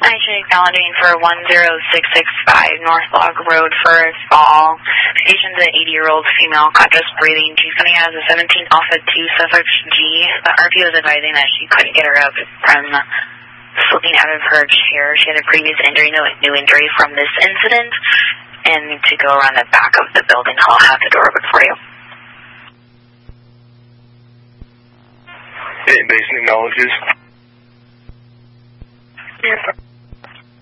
Actually acknowledging for 10665 North Log Road for fall. Patient's an 80-year-old female, conscious breathing. She's coming out as a 17 Alpha 2 suffix G. The RP was advising that she couldn't get her up from slipping out of her chair. She had a previous injury, no new injury from this incident. And to go around the back of the building, I'll have the door open for you. Basin acknowledges.